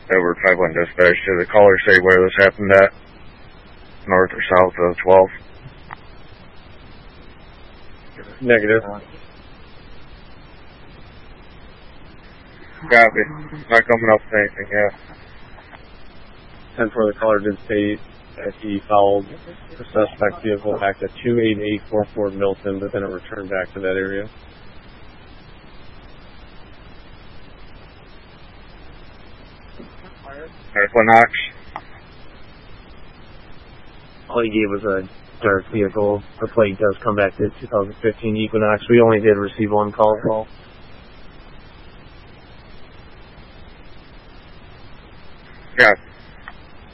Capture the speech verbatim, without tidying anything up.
Edward five one dispatch. Did the caller say where this happened at? North or south of twelve? Negative. Copy. Not coming up with anything yet. ten four, the caller did state that he followed the suspect vehicle back to two eight eight four four Milton, but then it returned back to that area. Equinox. All he gave was a dark vehicle. The plate does come back to two thousand fifteen Equinox. We only did receive one call.